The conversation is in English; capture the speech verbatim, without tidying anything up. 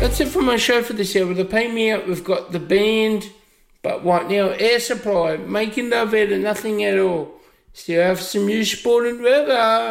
That's it for my show for this year. With the Pay Me Out, we've got the band, but what now? Air Supply, Making Love Out of Nothing at All. Still have some new sport and weather.